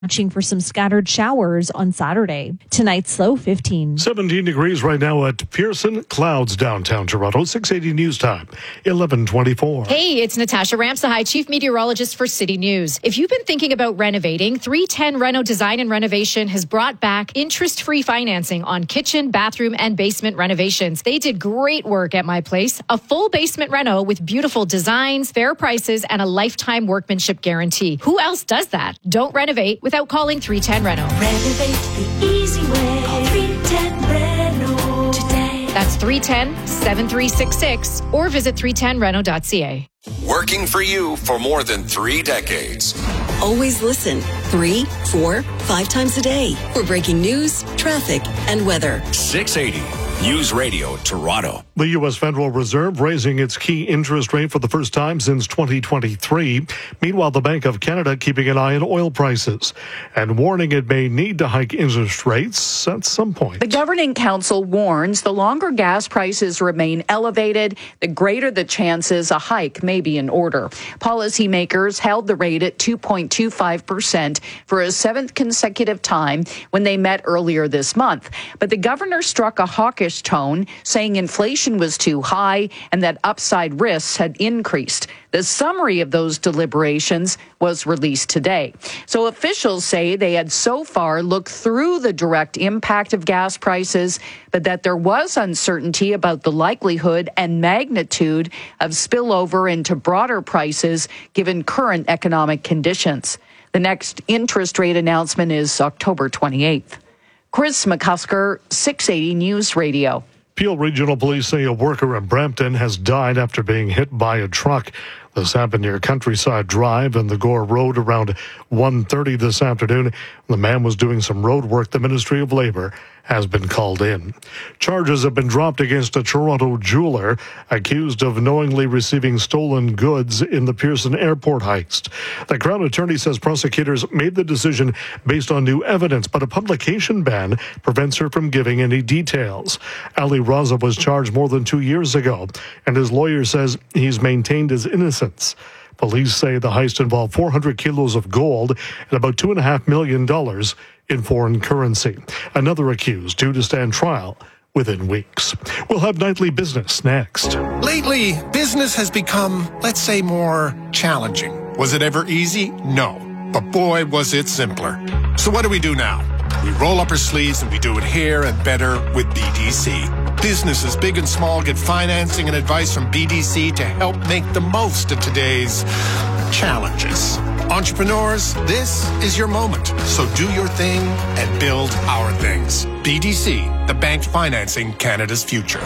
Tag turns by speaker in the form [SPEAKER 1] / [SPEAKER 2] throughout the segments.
[SPEAKER 1] Watching for some scattered showers on Saturday. Tonight's low 15.
[SPEAKER 2] 17 degrees right now at Pearson. Clouds downtown Toronto. 6:80 news time. 11:24.
[SPEAKER 3] Hey, it's Natasha Ramsahai, Chief Meteorologist for City News. If you've been thinking about renovating, 310 Reno Design and Renovation has brought back interest-free financing on kitchen, bathroom, and basement renovations. They did great work at my place. A full basement reno with beautiful designs, fair prices, and a lifetime workmanship guarantee. Who else does that? Don't renovate without calling 310 Reno.
[SPEAKER 4] Renovate the easy way. Call 310 Reno today.
[SPEAKER 3] That's 310-7366 or visit 310reno.ca.
[SPEAKER 5] Working for you for more than 3 decades.
[SPEAKER 6] Always listen 3, 4, 5 times a day for breaking news, traffic, and weather.
[SPEAKER 5] 680 News Radio Toronto.
[SPEAKER 2] The U.S. Federal Reserve raising its key interest rate for the first time since 2023. Meanwhile, the Bank of Canada keeping an eye on oil prices and warning it may need to hike interest rates at some point.
[SPEAKER 7] The Governing Council warns the longer gas prices remain elevated, the greater the chances a hike may be in order. Policymakers held the rate at 2.25% for a 7th consecutive time when they met earlier this month. But the governor struck a hawkish tone, saying inflation was too high and that upside risks had increased. The summary of those deliberations was released today. So officials say they had so far looked through the direct impact of gas prices, but that there was uncertainty about the likelihood and magnitude of spillover into broader prices given current economic conditions. The next interest rate announcement is October 28th. Chris McCusker, 680 News Radio.
[SPEAKER 2] Peel Regional Police say a worker in Brampton has died after being hit by a truck. This happened near Countryside Drive and the Gore Road around 1:30 this afternoon. The man was doing some road work. The Ministry of Labour has been called in. Charges have been dropped against a Toronto jeweler accused of knowingly receiving stolen goods in the Pearson Airport heist. The Crown Attorney says prosecutors made the decision based on new evidence, but a publication ban prevents her from giving any details. Ali Raza was charged more than 2 years ago, and his lawyer says he's maintained his innocence. Police say the heist involved 400 kilos of gold and about $2.5 million in foreign currency. Another accused due to stand trial within weeks. We'll have nightly business next.
[SPEAKER 8] Lately, business has become, let's say, more challenging. Was it ever easy? No. But boy, was it simpler. So what do we do now? We roll up our sleeves and we do it here and better with BDC. Businesses big and small get financing and advice from BDC to help make the most of today's challenges. Entrepreneurs, this is your moment. So do your thing and build our things. BDC, the bank financing Canada's future.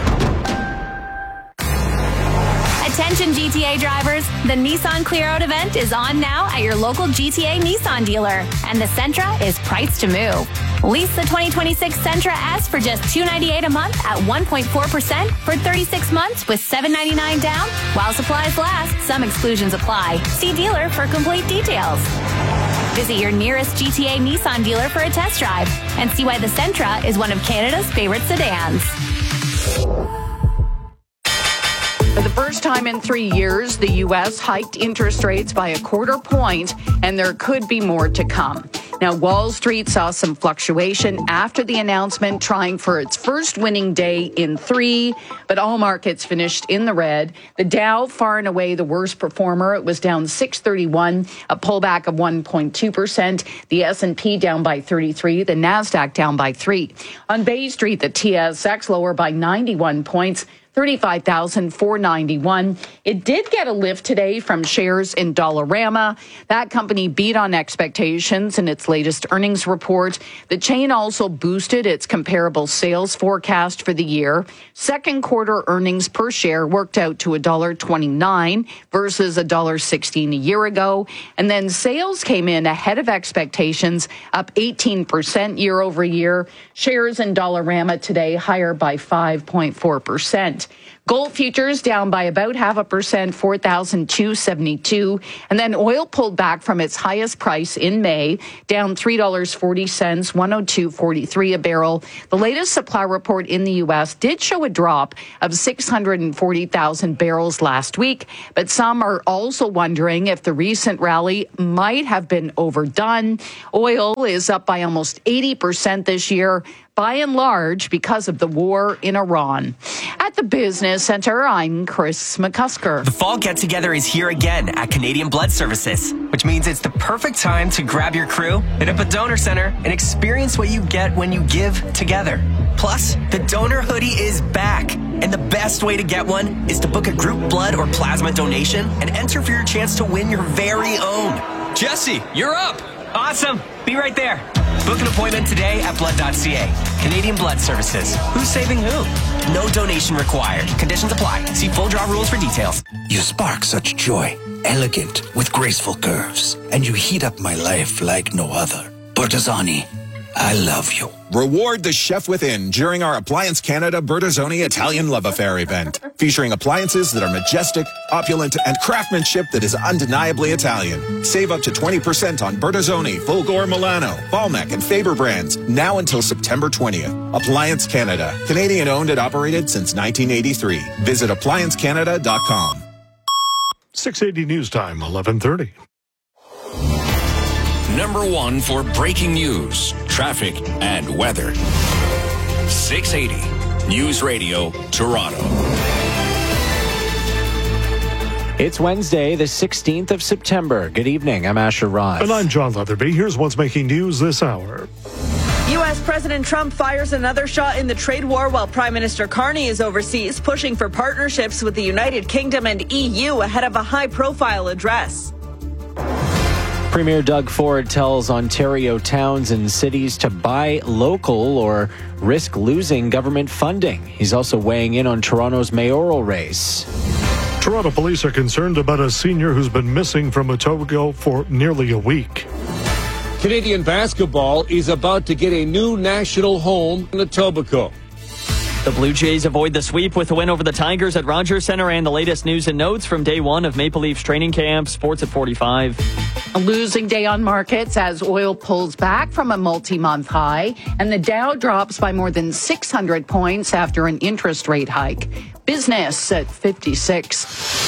[SPEAKER 9] Attention GTA drivers, the Nissan Clear Out event is on now at your local GTA Nissan dealer, and the Sentra is priced to move. Lease the 2026 Sentra S for just $298 a month at 1.4% for 36 months with $799 down. While supplies last, some exclusions apply. See dealer for complete details. Visit your nearest GTA Nissan dealer for a test drive and see why the Sentra is one of Canada's favorite sedans.
[SPEAKER 7] For the first time in 3 years, the U.S. hiked interest rates by a quarter point, and there could be more to come. Now, Wall Street saw some fluctuation after the announcement, trying for its first winning day in 3, but all markets finished in the red. The Dow, far and away the worst performer. It was down 631, a pullback of 1.2%. The S&P down by 33, the NASDAQ down by 3. On Bay Street, the TSX lower by 91 points. 35,491. It did get a lift today from shares in Dollarama. That company beat on expectations in its latest earnings report. The chain also boosted its comparable sales forecast for the year. Second quarter earnings per share worked out to $1.29 versus $1.16 a year ago. And then sales came in ahead of expectations, up 18% year over year. Shares in Dollarama today higher by 5.4%. Brent. Gold futures down by about 0.5%, 4,272. And then oil pulled back from its highest price in May, down $3.40, 102.43 a barrel. The latest supply report in the U.S. did show a drop of 640,000 barrels last week, but some are also wondering if the recent rally might have been overdone. Oil is up by almost 80% this year, by and large because of the war in Iran. At the Business Center, I'm Chris McCusker.
[SPEAKER 10] The fall get-together is here again at Canadian Blood Services, which means it's the perfect time to grab your crew, hit up a donor center, and experience what you get when you give together. Plus, the donor hoodie is back, and the best way to get one is to book a group blood or plasma donation and enter for your chance to win your very own.
[SPEAKER 11] Jesse, you're up!
[SPEAKER 10] Awesome. Be right there. Book an appointment today at blood.ca. Canadian Blood Services. Who's saving who? No donation required. Conditions apply. See full draw rules for details.
[SPEAKER 12] You spark such joy, elegant with graceful curves, and you heat up my life like no other. Bertazzoni, I love you.
[SPEAKER 13] Reward the chef within during our Appliance Canada Bertazzoni Italian Love Affair event, featuring appliances that are majestic, opulent, and craftsmanship that is undeniably Italian. Save up to 20% on Bertazzoni, Fulgor Milano, Balmec, and Faber brands, now until September 20th. Appliance Canada, Canadian owned and operated since 1983. Visit appliancecanada.com.
[SPEAKER 2] 680 News Time, 11:30.
[SPEAKER 5] Number one for breaking news, traffic, and weather. 680 News Radio, Toronto.
[SPEAKER 14] It's Wednesday, the 16th of September. Good evening. I'm Asher Ross.
[SPEAKER 2] And I'm John Leatherby. Here's what's making news this hour.
[SPEAKER 15] U.S. President Trump fires another shot in the trade war while Prime Minister Carney is overseas, pushing for partnerships with the United Kingdom and EU ahead of a high-profile address.
[SPEAKER 14] Premier Doug Ford tells Ontario towns and cities to buy local or risk losing government funding. He's also weighing in on Toronto's mayoral race.
[SPEAKER 2] Toronto police are concerned about a senior who's been missing from Etobicoke for nearly a week.
[SPEAKER 16] Canadian basketball is about to get a new national home in Etobicoke.
[SPEAKER 17] The Blue Jays avoid the sweep with a win over the Tigers at Rogers Centre, and the latest news and notes from day one of Maple Leafs training camp. Sports at 45.
[SPEAKER 7] A losing day on markets as oil pulls back from a multi-month high, and the Dow drops by more than 600 points after an interest rate hike. Business at 56.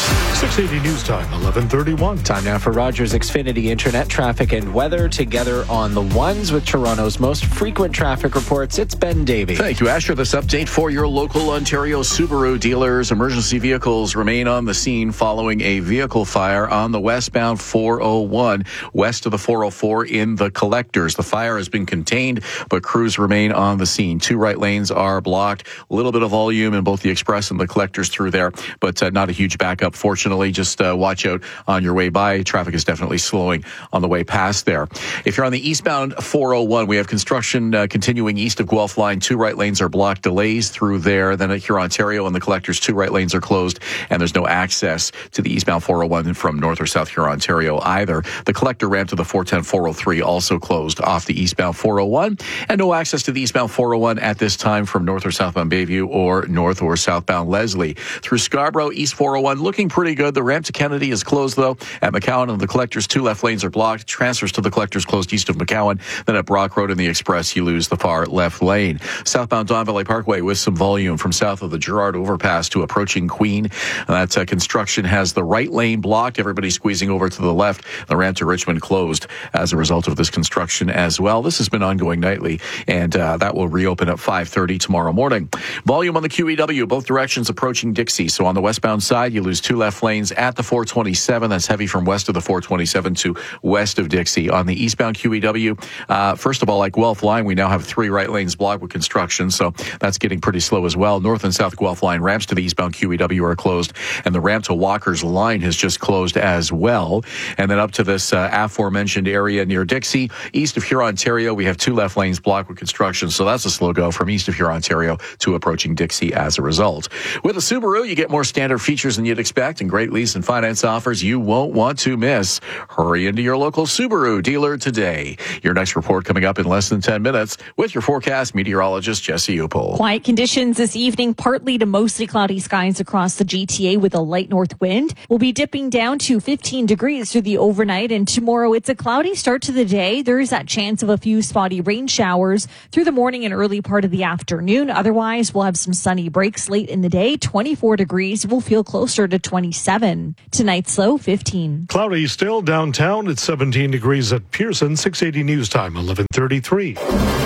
[SPEAKER 2] 680 News Time, 11:31.
[SPEAKER 14] Time now for Rogers Xfinity Internet traffic and weather together on the ones with Toronto's most frequent traffic reports. It's Ben Davey.
[SPEAKER 18] Thank you, Asher. This update for your local Ontario Subaru dealers. Emergency vehicles remain on the scene following a vehicle fire on the westbound 401 west of the 404 in the Collectors. The fire has been contained, but crews remain on the scene. Two right lanes are blocked. A little bit of volume in both the Express and the Collectors through there, but not a huge backup. Fortunately, just watch out on your way by. Traffic is definitely slowing on the way past there. If you're on the eastbound 401, we have construction continuing east of Guelph Line. Two right lanes are blocked. Delays through there. Then at Huron, Ontario and the Collectors, two right lanes are closed, and there's no access to the eastbound 401 from North or South Huron, Ontario either. The Collector ramp to the 410-403 also closed off the eastbound 401, and no access to the eastbound 401 at this time from North or Southbound Bayview or North or Southbound Leslie. Through Scarborough, East 401 looking pretty good. The ramp to Kennedy is closed, though. At McCowan and the Collectors, two left lanes are blocked. Transfers to the Collectors closed east of McCowan. Then at Brock Road and the Express, you lose the far left lane. Southbound Don Valley Parkway with some volume from south of the Girard overpass to approaching Queen. That construction has the right lane blocked. Everybody squeezing over to the left. The ramp to Richmond closed as a result of this construction as well. This has been ongoing nightly, and that will reopen at 5:30 tomorrow morning. Volume on the QEW, both directions approaching Dixie. So on the westbound side, you lose two left lanes at the 427. That's heavy from west of the 427 to west of Dixie. On the eastbound QEW, first of all, like Guelph Line, we now have three right lanes blocked with construction, so that's getting pretty slow as well. North and South Guelph Line ramps to the eastbound QEW are closed, and the ramp to Walker's Line has just closed as well. And then up to this aforementioned area near Dixie, east of Huron, Ontario, we have two left lanes blocked with construction, so that's a slow go from east of Huron, Ontario to approaching Dixie as a result. With a Subaru, you get more standard features than you'd expect and great lease and finance offers you won't want to miss. Hurry into your local Subaru dealer today. Your next report coming up in less than 10 minutes with your forecast meteorologist, Jesse Upol.
[SPEAKER 1] Quiet conditions this evening, partly to mostly cloudy skies across the GTA with a light north wind. We'll be dipping down to 15 degrees through the overnight, and tomorrow it's a cloudy start to the day. There is that chance of a few spotty rain showers through the morning and early part of the afternoon. Otherwise, we'll have some sunny breaks late in the day. 24 degrees. We'll feel closer to 27. Tonight's low 15.
[SPEAKER 2] Cloudy still downtown. It's 17 degrees at Pearson. 680 News Time, 11:33.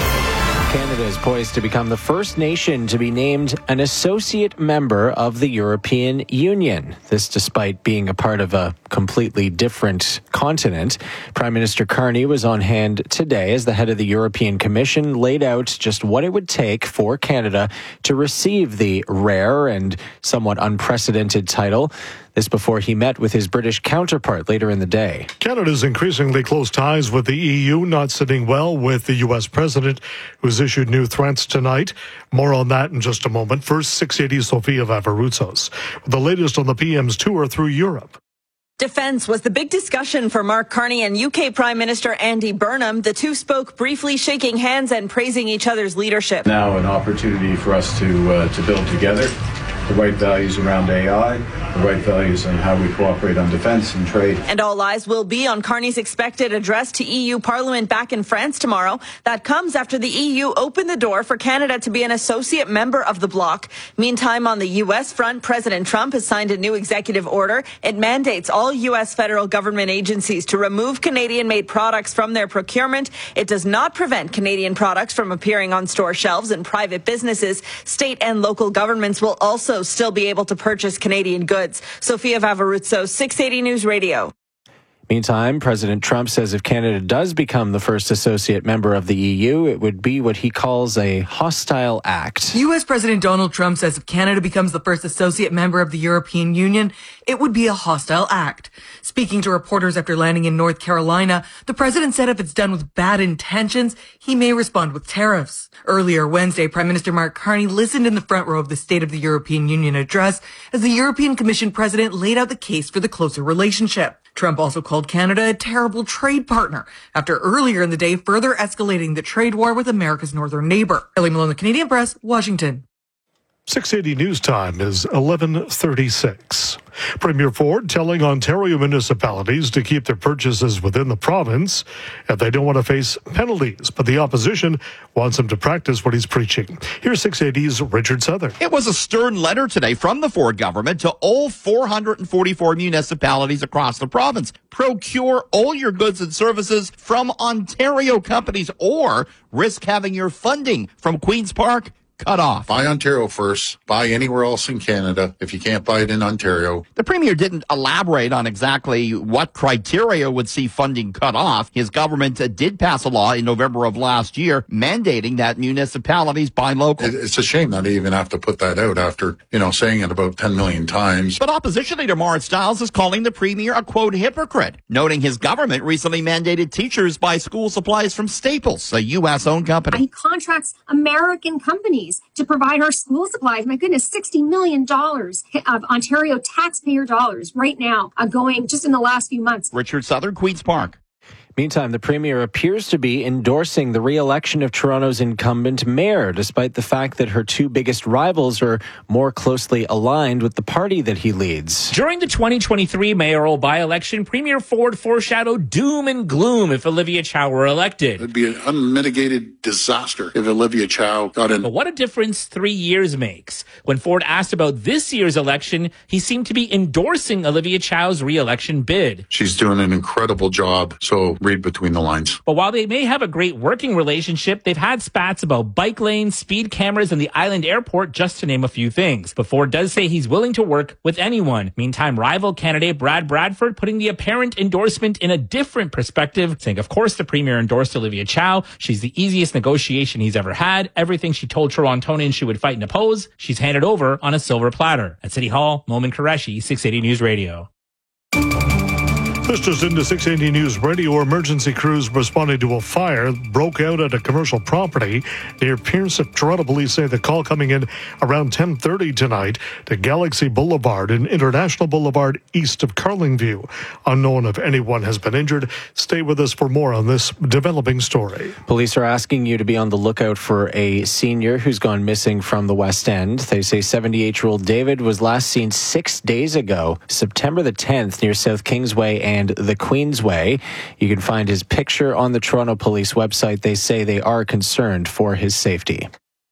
[SPEAKER 14] Canada is poised to become the first nation to be named an associate member of the European Union. This despite being a part of a completely different continent. Prime Minister Carney was on hand today as the head of the European Commission laid out just what it would take for Canada to receive the rare and somewhat unprecedented title. This before he met with his British counterpart later in the day.
[SPEAKER 2] Canada's increasingly close ties with the EU not sitting well with the U.S. president, who's issued new threats tonight. More on that in just a moment. First, 680 Sofia Vavaroutsos with the latest on the PM's tour through Europe.
[SPEAKER 15] Defense was the big discussion for Mark Carney and UK Prime Minister Andy Burnham. The two spoke briefly, shaking hands and praising each other's leadership.
[SPEAKER 11] Now an opportunity for us to build together the right values around AI, the right values on how we cooperate on defense and trade.
[SPEAKER 15] And all eyes will be on Carney's expected address to EU Parliament back in France tomorrow. That comes after the EU opened the door for Canada to be an associate member of the bloc. Meantime, on the U.S. front, President Trump has signed a new executive order. It mandates all U.S. federal government agencies to remove Canadian-made products from their procurement. It does not prevent Canadian products from appearing on store shelves and private businesses. State and local governments will also still be able to purchase Canadian goods. Sofia Vavaroutsos, 680 News Radio.
[SPEAKER 14] Meantime, President Trump says if Canada does become the first associate member of the EU, it would be what he calls a hostile act.
[SPEAKER 19] U.S. President Donald Trump says if Canada becomes the first associate member of the European Union, it would be a hostile act. Speaking to reporters after landing in North Carolina, the president said if it's done with bad intentions, he may respond with tariffs. Earlier Wednesday, Prime Minister Mark Carney listened in the front row of the State of the European Union address as the European Commission president laid out the case for the closer relationship. Trump also called Canada a terrible trade partner after earlier in the day further escalating the trade war with America's northern neighbor. Ellie Malone, the Canadian Press, Washington.
[SPEAKER 2] 680 News Time is 11:36. Premier Ford telling Ontario municipalities to keep their purchases within the province if they don't want to face penalties. But the opposition wants him to practice what he's preaching. Here's 680's Richard Southern.
[SPEAKER 20] It was a stern letter today from the Ford government to all 444 municipalities across the province. Procure all your goods and services from Ontario companies or risk having your funding from Queen's Park cut off.
[SPEAKER 21] Buy Ontario first. Buy anywhere else in Canada if you can't buy it in Ontario.
[SPEAKER 20] The Premier didn't elaborate on exactly what criteria would see funding cut off. His government did pass a law in November of last year mandating that municipalities buy local.
[SPEAKER 21] It's a shame that they even have to put that out after, saying it about 10 million times.
[SPEAKER 20] But opposition leader Marit Stiles is calling the Premier a, quote, hypocrite, noting his government recently mandated teachers buy school supplies from Staples, a U.S.-owned company.
[SPEAKER 22] He contracts American companies to provide our school supplies. My goodness, $60 million of Ontario taxpayer dollars right now going just in the last few months.
[SPEAKER 20] Richard Southern, Queen's Park.
[SPEAKER 14] Meantime, the Premier appears to be endorsing the re-election of Toronto's incumbent mayor, despite the fact that her two biggest rivals are more closely aligned with the party that he leads.
[SPEAKER 23] During the 2023 mayoral by-election, Premier Ford foreshadowed doom and gloom if Olivia Chow were elected.
[SPEAKER 21] It'd be an unmitigated disaster if Olivia Chow got in.
[SPEAKER 23] But what a difference 3 years makes. When Ford asked about this year's election, he seemed to be endorsing Olivia Chow's re-election bid.
[SPEAKER 21] She's doing an incredible job, so read between the lines.
[SPEAKER 23] But while they may have a great working relationship, they've had spats about bike lanes, speed cameras, and the island airport, just to name a few things. But Ford does say he's willing to work with anyone. Meantime, rival candidate Brad Bradford putting the apparent endorsement in a different perspective, saying, of course, the Premier endorsed Olivia Chow. She's the easiest negotiation he's ever had. Everything she told Torontonians she would fight and oppose, she's handed over on a silver platter. At City Hall, Momin Qureshi, 680 News Radio.
[SPEAKER 2] This just into 680 News Radio. Emergency crews responding to a fire broke out at a commercial property near Pierce. Toronto police say the call coming in around 10:30 tonight to Galaxy Boulevard and International Boulevard east of Carlingview. Unknown if anyone has been injured. Stay with us for more on this developing story.
[SPEAKER 14] Police are asking you to be on the lookout for a senior who's gone missing from the West End. They say 78-year-old David was last seen 6 days ago, September the 10th, near South Kingsway and the Queensway. You can find his picture on the Toronto Police website. They say they are concerned for his safety.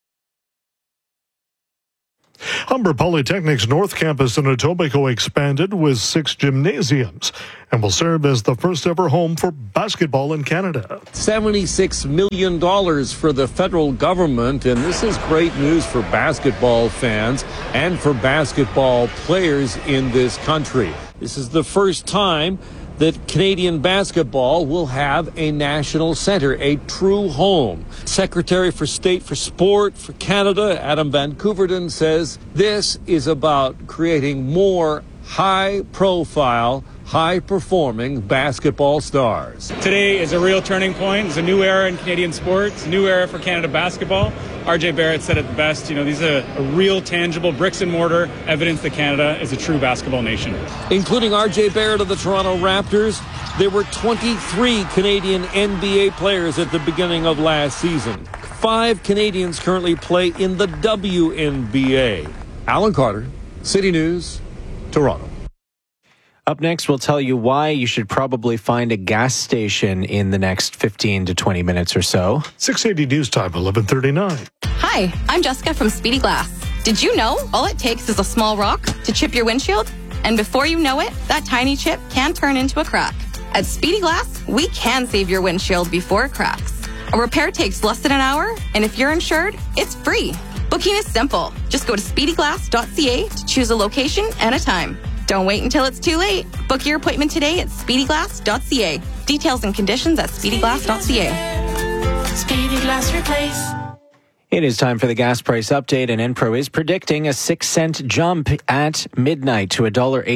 [SPEAKER 2] Humber Polytechnic's North Campus in Etobicoke expanded with 6 gymnasiums and will serve as the first ever home for basketball in Canada.
[SPEAKER 16] $76 million for the federal government, and this is great news for basketball fans and for basketball players in this country. This is the first time that Canadian basketball will have a national center, a true home. Secretary for State for Sport for Canada, Adam Van Couverden, says this is about creating more high-profile, high-performing basketball stars.
[SPEAKER 3] Today is a real turning point. It's a new era in Canadian sports, a new era for Canada basketball. RJ Barrett said it the best. These are a real, tangible, bricks and mortar evidence that Canada is a true basketball nation.
[SPEAKER 16] Including RJ Barrett of the Toronto Raptors, there were 23 Canadian NBA players at the beginning of last season. 5 Canadians currently play in the WNBA. Alan Carter, City News, Toronto.
[SPEAKER 14] Up next, we'll tell you why you should probably find a gas station in the next 15 to 20 minutes or so.
[SPEAKER 2] 680 News Time, 11:39.
[SPEAKER 4] Hi, I'm Jessica from Speedy Glass. Did you know all it takes is a small rock to chip your windshield? And before you know it, that tiny chip can turn into a crack. At Speedy Glass, we can save your windshield before it cracks. A repair takes less than an hour, and if you're insured, it's free. Booking is simple. Just go to speedyglass.ca to choose a location and a time. Don't wait until it's too late. Book your appointment today at speedyglass.ca. Details and conditions at speedyglass.ca.
[SPEAKER 14] Speedy Glass Replace. It is time for the gas price update, and Enpro is predicting a 6-cent jump at midnight to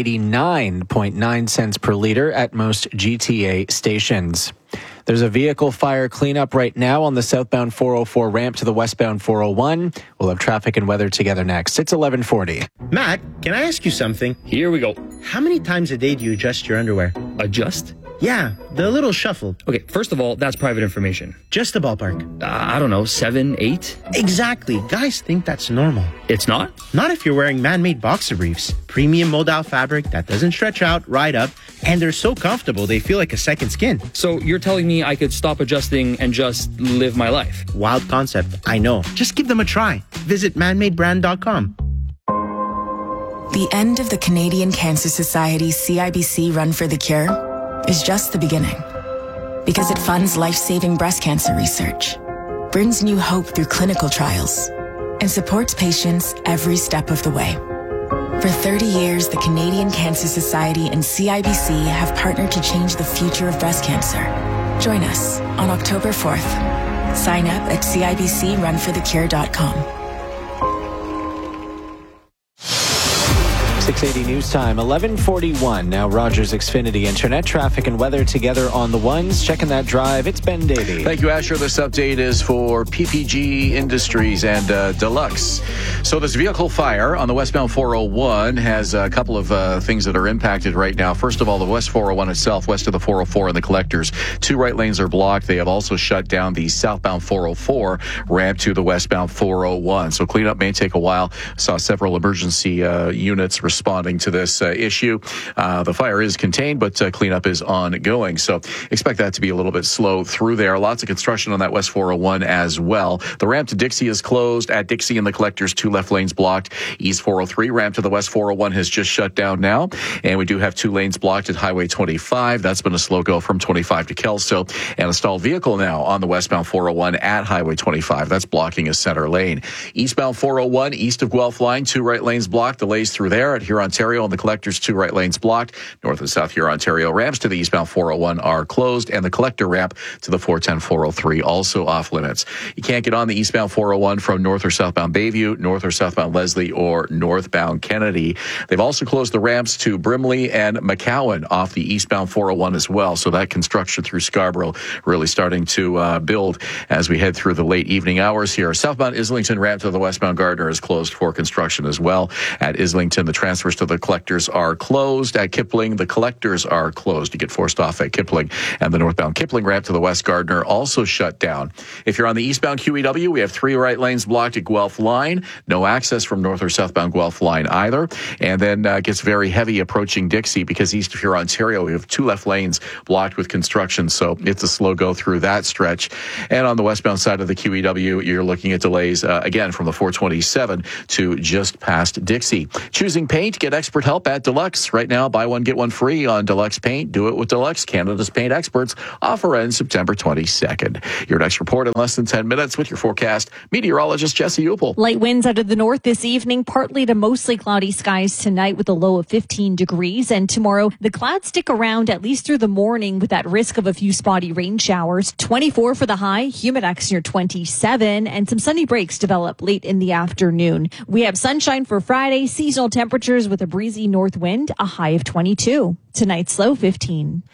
[SPEAKER 14] $1.89.9 per liter at most GTA stations. There's a vehicle fire cleanup right now on the southbound 404 ramp to the westbound 401. We'll have traffic and weather together next. It's 11:40.
[SPEAKER 6] Matt, can I ask you something?
[SPEAKER 24] Here we go.
[SPEAKER 6] How many times a day do you adjust your underwear?
[SPEAKER 24] Adjust?
[SPEAKER 6] Yeah, the little shuffle.
[SPEAKER 24] Okay, first of all, that's private information.
[SPEAKER 6] Just a ballpark.
[SPEAKER 24] I don't know, 7, 8?
[SPEAKER 6] Exactly. Guys think that's normal.
[SPEAKER 24] It's not?
[SPEAKER 6] Not if you're wearing man-made boxer briefs. Premium modal fabric that doesn't stretch out, ride up, and they're so comfortable they feel like a second skin.
[SPEAKER 24] So you're telling me I could stop adjusting and just live my life?
[SPEAKER 6] Wild concept, I know. Just give them a try. Visit manmadebrand.com.
[SPEAKER 25] The end of the Canadian Cancer Society CIBC Run for the Cure is just the beginning, because it funds life-saving breast cancer research, brings new hope through clinical trials, and supports patients every step of the way. For 30 years, the Canadian Cancer Society and CIBC have partnered to change the future of breast cancer. Join us on October 4th. Sign up at CIBCRunforthecure.com.
[SPEAKER 14] 680 News Time, 11:41. Now Rogers Xfinity Internet traffic and weather together on the ones. Checking that drive, it's Ben Davey.
[SPEAKER 18] Thank you, Asher. This update is for PPG Industries and Deluxe. So this vehicle fire on the westbound 401 has a couple of things that are impacted right now. First of all, the west 401 itself, west of the 404 and the collectors, 2 right lanes are blocked. They have also shut down the southbound 404 ramp to the westbound 401. So cleanup may take a while. Saw several emergency units responding to this issue. The fire is contained, but cleanup is ongoing. So expect that to be a little bit slow through there. Lots of construction on that West 401 as well. The ramp to Dixie is closed. At Dixie and the collectors, 2 left lanes blocked. East 403 ramp to the West 401 has just shut down now. And we do have 2 lanes blocked at Highway 25. That's been a slow go from 25 to Kelso. And a stalled vehicle now on the westbound 401 at Highway 25. That's blocking a center lane. Eastbound 401, east of Guelph Line, 2 right lanes blocked. Delays through there at Huron-Ontario and the Collector's 2 right lanes blocked. North and South Huron-Ontario ramps to the eastbound 401 are closed, and the Collector ramp to the 410-403 also off limits. You can't get on the eastbound 401 from north or southbound Bayview, north or southbound Leslie, or northbound Kennedy. They've also closed the ramps to Brimley and McCowan off the eastbound 401 as well. So that construction through Scarborough really starting to build as we head through the late evening hours here. Southbound Islington ramp to the westbound Gardner is closed for construction as well. At Islington, the transfers to the Collectors are closed. At Kipling, the Collectors are closed. You get forced off at Kipling, and the northbound Kipling ramp to the west Gardner also shut down. If you're on the eastbound QEW, we have 3 right lanes blocked at Guelph Line. No access from north or southbound Guelph Line either. And then gets very heavy approaching Dixie because east of Huron-Ontario, we have 2 left lanes blocked with construction. So it's a slow go through that stretch. And on the westbound side of the QEW, you're looking at delays again from the 427 to just past Dixie. Choosing paint, get expert help at Deluxe. Right now, buy one, get one free on Deluxe Paint. Do it with Deluxe, Canada's paint experts. Offer ends September 22nd. Your next report in less than 10 minutes with your forecast. Meteorologist Jesse Upel.
[SPEAKER 1] Light winds out of the north this evening, partly to mostly cloudy skies tonight with a low of 15 degrees. And tomorrow, the clouds stick around at least through the morning with that risk of a few spotty rain showers. 24 for the high, humidex near 27, and some sunny breaks develop late in the afternoon. We have sunshine for Friday, seasonal temperatures with a breezy north wind, a high of 22. Tonight's low 15.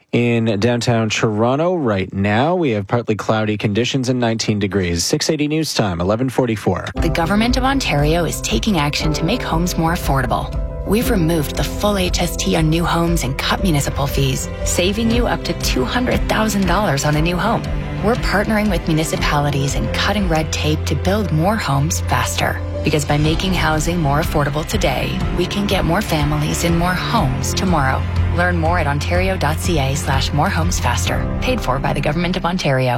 [SPEAKER 14] In downtown Toronto right now, we have partly cloudy conditions and 19 degrees. 680 news time, 11:44.
[SPEAKER 25] The Government of Ontario is taking action to make homes more affordable. We've removed the full HST on new homes and cut municipal fees, saving you up to $200,000 on a new home. We're partnering with municipalities and cutting red tape to build more homes faster. Because by making housing more affordable today, we can get more families in more homes tomorrow. Learn more at ontario.ca/morehomesfaster. Paid for by the Government of Ontario.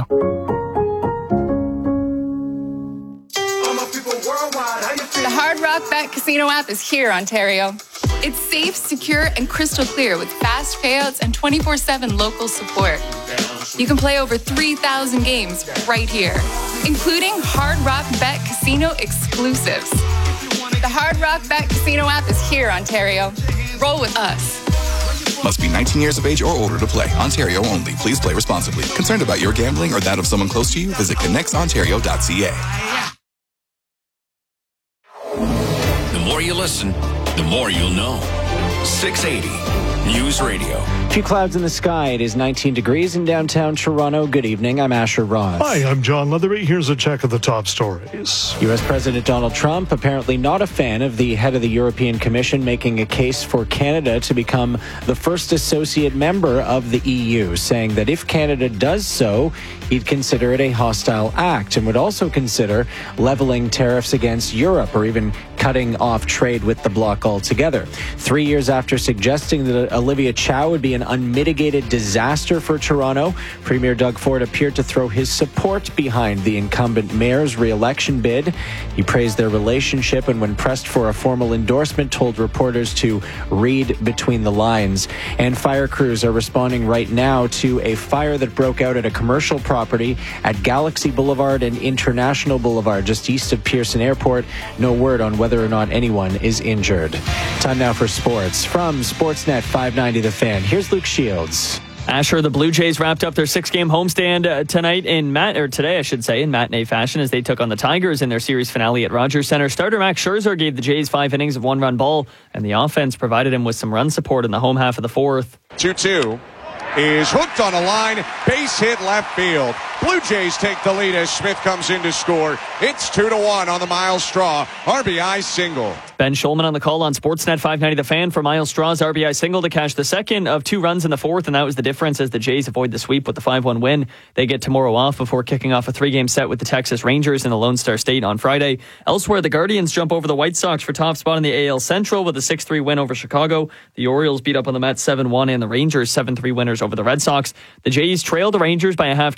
[SPEAKER 8] The Hard Rock Bet Casino app is here, Ontario. It's safe, secure, and crystal clear with fast payouts and 24/7 local support. You can play over 3,000 games right here, including Hard Rock Bet Casino exclusives. The Hard Rock Bet Casino app is here, Ontario. Roll with us.
[SPEAKER 9] Must be 19 years of age or older to play. Ontario only. Please play responsibly. Concerned about your gambling or that of someone close to you? Visit connectsontario.ca.
[SPEAKER 5] The more you listen, the more you'll know. 680 News Radio.
[SPEAKER 14] A few clouds in the sky. It is 19 degrees in downtown Toronto. Good evening. I'm Asher Ross.
[SPEAKER 2] Hi, I'm John Leatherby. Here's a check of the top stories.
[SPEAKER 14] U.S. President Donald Trump apparently not a fan of the head of the European Commission making a case for Canada to become the first associate member of the EU, saying that if Canada does so, he'd consider it a hostile act and would also consider leveling tariffs against Europe or even cutting off trade with the bloc altogether. 3 years after suggesting that Olivia Chow would be an unmitigated disaster for Toronto, Premier Doug Ford appeared to throw his support behind the incumbent mayor's re-election bid. He praised their relationship and when pressed for a formal endorsement told reporters to read between the lines. And fire crews are responding right now to a fire that broke out at a commercial property at Galaxy Boulevard and International Boulevard just east of Pearson Airport. No word on whether or not anyone is injured. Time now for sports. From Sportsnet 590 The Fan, here's Luke Shields.
[SPEAKER 17] Asher, the Blue Jays wrapped up their 6-game homestand today, in matinee fashion as they took on the Tigers in their series finale at Rogers Centre. Starter Max Scherzer gave the Jays 5 innings of one-run ball, and the offense provided him with some run support in the home half of the fourth.
[SPEAKER 10] 2-2 is hooked on a line, base hit left field. Blue Jays take the lead as Smith comes in to score. It's 2-1 on the Miles Straw RBI single.
[SPEAKER 17] Ben Schulman on the call on Sportsnet 590 The Fan for Miles Straw's RBI single to cash the second of 2 runs in the fourth, and that was the difference as the Jays avoid the sweep with the 5-1 win. They get tomorrow off before kicking off a 3-game set with the Texas Rangers in the Lone Star State on Friday. Elsewhere, the Guardians jump over the White Sox for top spot in the AL Central with a 6-3 win over Chicago. The Orioles beat up on the Mets 7-1 and the Rangers 7-3 winners over the Red Sox. The Jays trail the Rangers by a half game and sit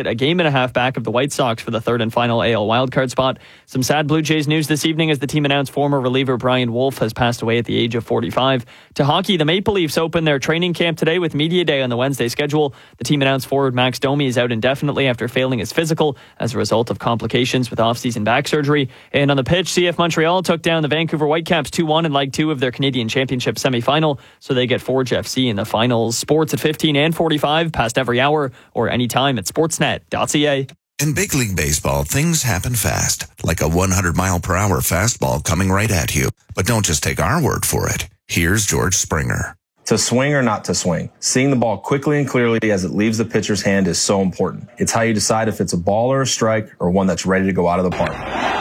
[SPEAKER 17] sit a game and a half back of the White Sox for the third and final AL wildcard spot. Some sad Blue Jays news this evening as the team announced former reliever Brian Wolf has passed away at the age of 45. To hockey, the Maple Leafs open their training camp today with Media Day on the Wednesday schedule. The team announced forward Max Domi is out indefinitely after failing his physical as a result of complications with off-season back surgery. And on the pitch, CF Montreal took down the Vancouver Whitecaps 2-1 in Leg 2 of their Canadian Championship semi-final, so they get Forge FC in the finals. Sports at 15 and 45, past every hour, or anytime at sportsnet.ca.
[SPEAKER 7] In big league baseball, things happen fast, like a 100-mile-per-hour fastball coming right at you. But don't just take our word for it. Here's George Springer.
[SPEAKER 11] To swing or not to swing, seeing the ball quickly and clearly as it leaves the pitcher's hand is so important. It's how you decide if it's a ball or a strike or one that's ready to go out of the park.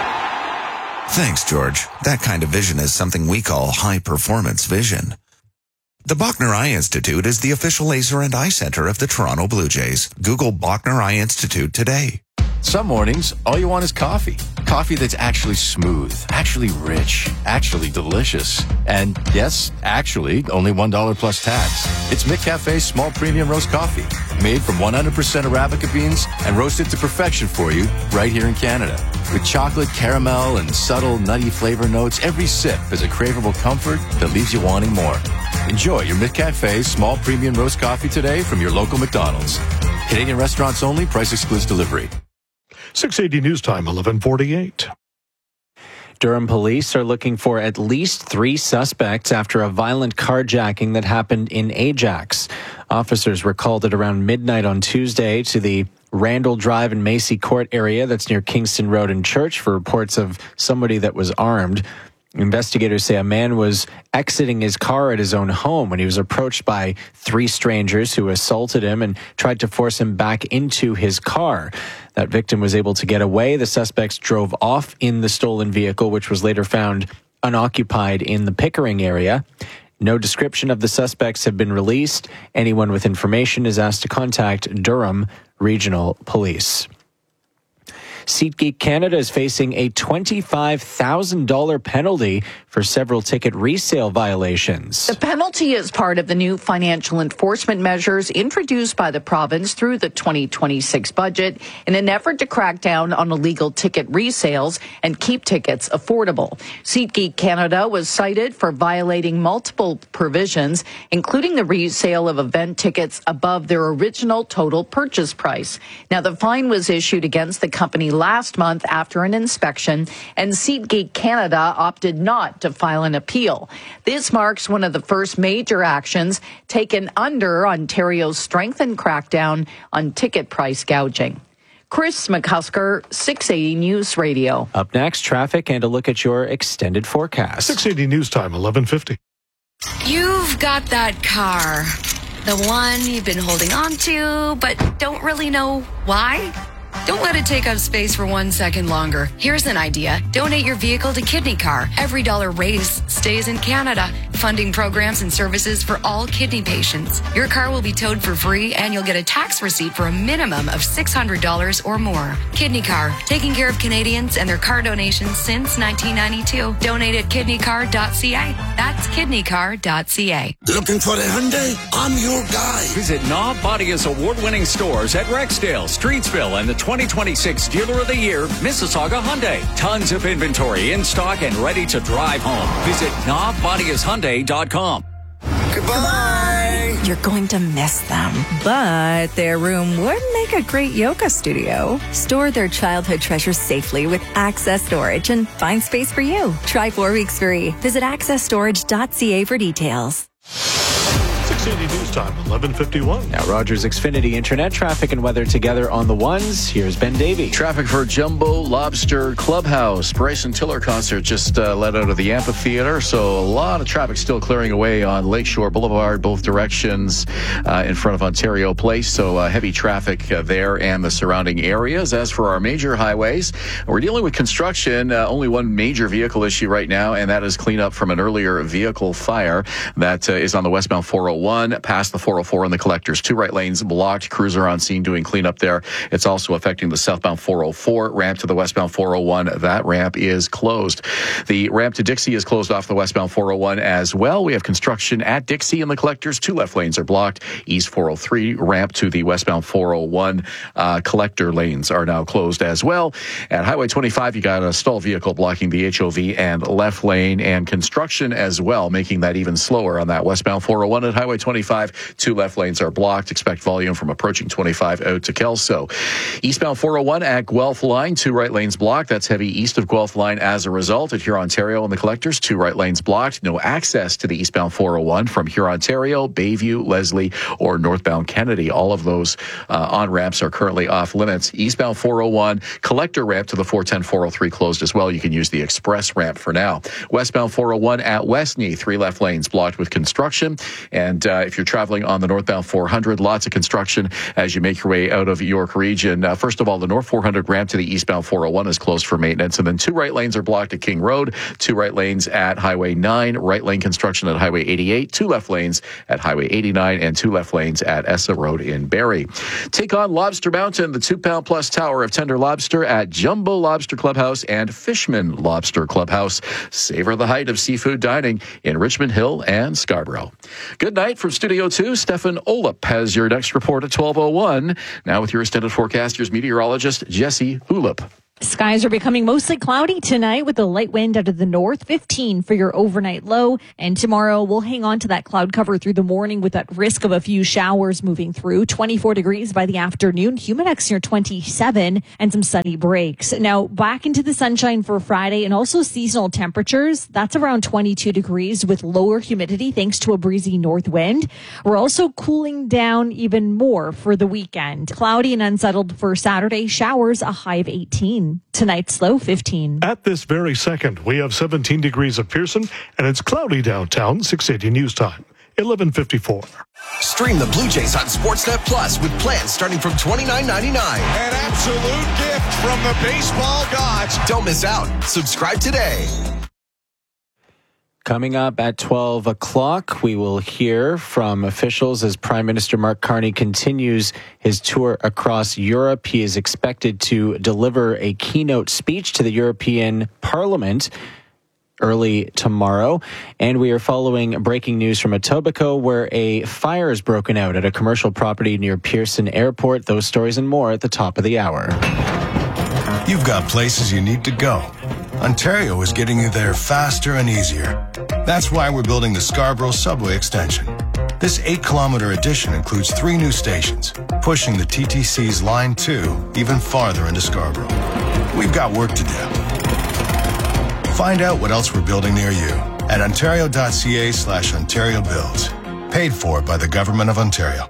[SPEAKER 7] Thanks, George. That kind of vision is something we call high-performance vision. The Bachner Eye Institute is the official laser and eye center of the Toronto Blue Jays. Google Bachner Eye Institute today.
[SPEAKER 12] Some mornings, all you want is coffee. Coffee that's actually smooth, actually rich, actually delicious. And yes, actually, only $1 plus tax. It's McCafe's small premium roast coffee, made from 100% Arabica beans and roasted to perfection for you right here in Canada. With chocolate, caramel, and subtle nutty flavor notes, every sip is a craveable comfort that leaves you wanting more. Enjoy your McCafe small premium roast coffee today from your local McDonald's. Canadian restaurants only, price excludes delivery.
[SPEAKER 2] 680 News Time, 11:48.
[SPEAKER 14] Durham police are looking for at least 3 suspects after a violent carjacking that happened in Ajax. Officers were called at around midnight on Tuesday to the Randall Drive and Macy Court area that's near Kingston Road and Church for reports of somebody that was armed. Investigators say a man was exiting his car at his own home when he was approached by 3 strangers who assaulted him and tried to force him back into his car. That victim was able to get away. The suspects drove off in the stolen vehicle, which was later found unoccupied in the Pickering area. No description of the suspects have been released. Anyone with information is asked to contact Durham Regional Police. SeatGeek Canada is facing a $25,000 penalty for several ticket resale violations.
[SPEAKER 13] The penalty is part of the new financial enforcement measures introduced by the province through the 2026 budget in an effort to crack down on illegal ticket resales and keep tickets affordable. SeatGeek Canada was cited for violating multiple provisions, including the resale of event tickets above their original total purchase price. Now, the fine was issued against the company last month after an inspection, and SeatGeek Canada opted not to file an appeal. This marks one of the first major actions taken under Ontario's strengthened crackdown on ticket price gouging. Chris McCusker, 680 News Radio.
[SPEAKER 14] Up next, traffic and a look at your extended forecast.
[SPEAKER 2] 680 News Time, 11:50.
[SPEAKER 15] You've got that car, the one you've been holding on to, but don't really know why. Don't let it take up space for 1 second longer. Here's an idea. Donate your vehicle to Kidney Car. Every dollar raised stays in Canada, funding programs and services for all kidney patients. Your car will be towed for free, and you'll get a tax receipt for a minimum of $600 or more. Kidney Car, taking care of Canadians and their car donations since 1992. Donate at kidneycar.ca. That's kidneycar.ca.
[SPEAKER 26] Looking for a Hyundai? I'm your guy.
[SPEAKER 27] Visit Knob Bodia's award-winning stores at Rexdale, Streetsville, and the 2026 Dealer of the Year, Mississauga Hyundai. Tons of inventory in stock and ready to drive home. Visit knobbodiashyundai.com.
[SPEAKER 26] Goodbye.
[SPEAKER 28] You're going to miss them, but their room would make a great yoga studio. Store their childhood treasures safely with Access Storage and find space for you. Try 4 weeks free. Visit accessstorage.ca for details.
[SPEAKER 2] 680 News Time, 11:51.
[SPEAKER 14] Now, Rogers Xfinity Internet traffic and weather together on the ones. Here's Ben Davey.
[SPEAKER 18] Traffic for Jumbo Lobster Clubhouse. Bryson Tiller concert just let out of the amphitheater, so a lot of traffic still clearing away on Lakeshore Boulevard, both directions in front of Ontario Place. So heavy traffic there and the surrounding areas. As for our major highways, we're dealing with construction. Only one major vehicle issue right now, and that is cleanup from an earlier vehicle fire that is on the westbound 401. 401 past the 404 in the collectors. 2 right lanes blocked. Crews are on scene doing cleanup there. It's also affecting the southbound 404 ramp to the westbound 401. That ramp is closed. The ramp to Dixie is closed off the westbound 401 as well. We have construction at Dixie in the collectors. 2 left lanes are blocked. East 403 ramp to the westbound 401 collector lanes are now closed as well. At Highway 25, you got a stalled vehicle blocking the HOV and left lane, and construction as well, making that even slower on that westbound 401 at Highway 25. 2 left lanes are blocked. Expect volume from approaching 25 out to Kelso. Eastbound 401 at Guelph line, 2 right lanes blocked. That's heavy east of Guelph line as a result. At Hurontario in the collectors, 2 right lanes blocked. No access to the eastbound 401 from Hurontario, Bayview, Leslie, or northbound Kennedy. All of those on-ramps are currently off limits. Eastbound 401 collector ramp to the 410, 403 closed as well. You can use the express ramp for now. Westbound 401 at Westney, 3 left lanes blocked with construction. And if you're traveling on the northbound 400, lots of construction as you make your way out of York region. First of all, the North 400 ramp to the eastbound 401 is closed for maintenance. And then 2 right lanes are blocked at King Road, 2 right lanes at Highway 9, right lane construction at Highway 88, 2 left lanes at Highway 89, and 2 left lanes at Essa Road in Barrie. Take on Lobster Mountain, the 2-pound plus tower of tender lobster at Jumbo Lobster Clubhouse and Fishman Lobster Clubhouse. Savor the height of seafood dining in Richmond Hill and Scarborough. Good night from Studio 2. Stefan Olip has your next report at 12:01. Now with your extended forecasters, meteorologist Jesse Hulip.
[SPEAKER 1] Skies are becoming mostly cloudy tonight with a light wind out of the north, 15 for your overnight low. And tomorrow we'll hang on to that cloud cover through the morning with that risk of a few showers moving through. 24 degrees by the afternoon, humidex near 27, and some sunny breaks. Now back into the sunshine for Friday, and also seasonal temperatures. That's around 22 degrees with lower humidity thanks to a breezy north wind. We're also cooling down even more for the weekend. Cloudy and unsettled for Saturday, showers, a high of 18. Tonight's low 15.
[SPEAKER 2] At this very second, we have 17 degrees at Pearson, and it's cloudy downtown. 680 News Time, 11:54.
[SPEAKER 3] Stream the Blue Jays on Sportsnet Plus with plans starting from $29.99.
[SPEAKER 10] An absolute gift from the baseball gods.
[SPEAKER 3] Don't miss out. Subscribe today.
[SPEAKER 14] Coming up at 12 o'clock, we will hear from officials as Prime Minister Mark Carney continues his tour across Europe. He is expected to deliver a keynote speech to the European Parliament early tomorrow. And we are following breaking news from Etobicoke, where a fire has broken out at a commercial property near Pearson Airport. Those stories and more at the top of the hour.
[SPEAKER 4] You've got places you need to go. Ontario is getting you there faster and easier. That's why we're building the Scarborough Subway Extension. This 8-kilometer addition includes 3 new stations, pushing the TTC's Line 2 even farther into Scarborough. We've got work to do. Find out what else we're building near you at ontario.ca/Ontario Builds. Paid for by the Government of Ontario.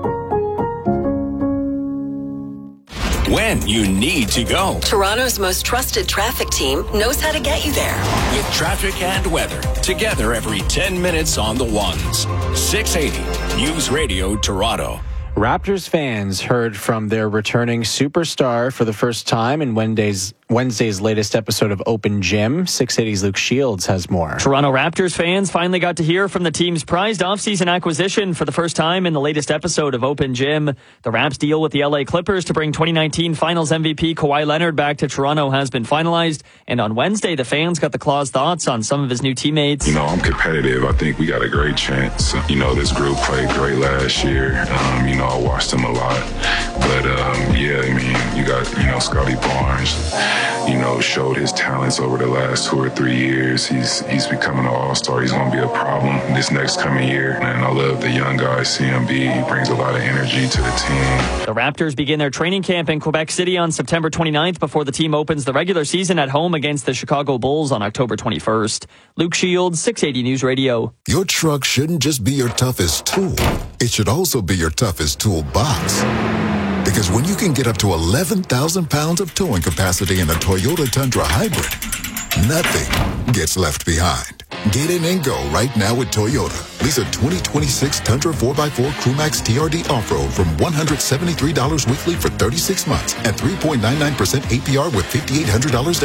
[SPEAKER 5] When you need to go.
[SPEAKER 16] Toronto's most trusted traffic team knows how to get you there.
[SPEAKER 5] With traffic and weather, together every 10 minutes on the ones. 680 News Radio Toronto.
[SPEAKER 14] Raptors fans heard from their returning superstar for the first time in Wednesday's latest episode of Open Gym. 680's Luke Shields has more.
[SPEAKER 17] Toronto Raptors fans finally got to hear from the team's prized offseason acquisition for the first time in the latest episode of Open Gym. The Raps deal with the LA Clippers to bring 2019 Finals MVP Kawhi Leonard back to Toronto has been finalized. And on Wednesday, the fans got the Claw's thoughts on some of his new teammates.
[SPEAKER 19] You know, I'm competitive. I think we got a great chance. You know, this group played great last year. You know, I watched them a lot. But, yeah, I mean, you got, Scotty Barnes, showed his talents over the last 2 or 3 years. He's becoming an all-star. He's going to be a problem this next coming year. And I love the young guy, CMB. He brings a lot of energy to the team.
[SPEAKER 17] The Raptors begin their training camp in Quebec City on September 29th before the team opens the regular season at home against the Chicago Bulls on October 21st. Luke Shields, 680 News Radio.
[SPEAKER 20] Your truck shouldn't just be your toughest tool. It should also be your toughest toolbox. Because when you can get up to 11,000 pounds of towing capacity in a Toyota Tundra Hybrid, nothing gets left behind. Get in and go right now with Toyota. Lease a 2026 Tundra 4x4 Crewmax TRD Off-Road from $173 weekly for 36 months at 3.99% APR with $5,800 down.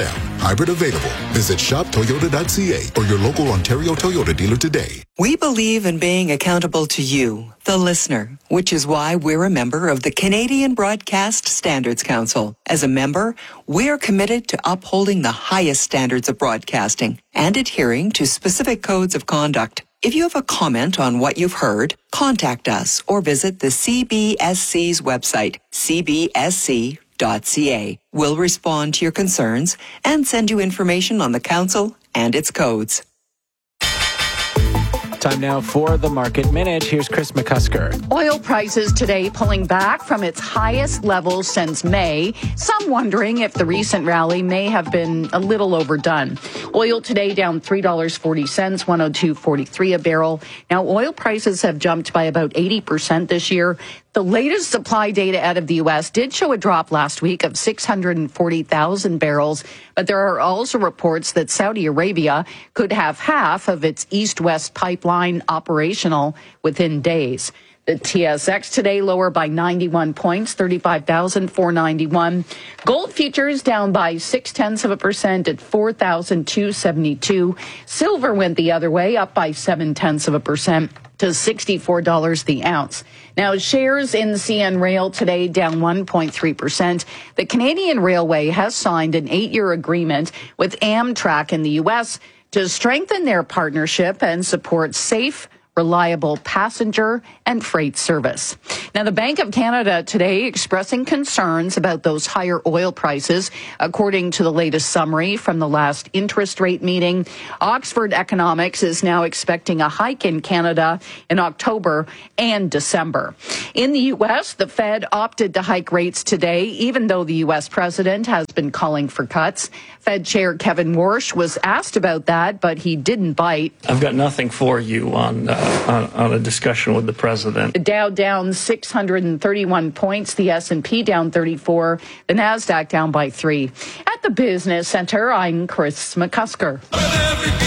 [SPEAKER 20] hybrid available. Visit shoptoyota.ca or your local Ontario Toyota dealer today.
[SPEAKER 6] We believe in being accountable to you, the listener, which is why we're a member of the Canadian Broadcast Standards Council. As a member, we're committed to upholding the highest standards of broadcasting and adhering to specific codes of conduct. If you have a comment on what you've heard, contact us or visit the CBSC's website, cbsc.ca. We'll respond to your concerns and send you information on the Council and its codes.
[SPEAKER 14] Time now for the Market Minute. Here's Chris McCusker.
[SPEAKER 13] Oil prices today pulling back from its highest levels since May. Some wondering if the recent rally may have been a little overdone. Oil today down $3.40, 102.43 a barrel. Now oil prices have jumped by about 80% this year. The latest supply data out of the U.S. did show a drop last week of 640,000 barrels, but there are also reports that Saudi Arabia could have half of its east-west pipeline operational within days. The TSX today lower by 91 points, 35,491. Gold futures down by 0.6% at 4,272. Silver went the other way, up by 0.7% to $64 the ounce. Now, shares in CN Rail today down 1.3%. The Canadian Railway has signed an 8-year agreement with Amtrak in the U.S. to strengthen their partnership and support safe, reliable passenger and freight service. Now, the Bank of Canada today expressing concerns about those higher oil prices. According to the latest summary from the last interest rate meeting, Oxford Economics is now expecting a hike in Canada in October and December. In the U.S., the Fed opted to hike rates today, even though the U.S. president has been calling for cuts. Fed Chair Kevin Warsh was asked about that, but he didn't bite.
[SPEAKER 8] I've got nothing for you on a discussion with the president.
[SPEAKER 13] The Dow down 631 points, the S&P down 34, the NASDAQ down by 3. At the Business Center, I'm Chris McCusker.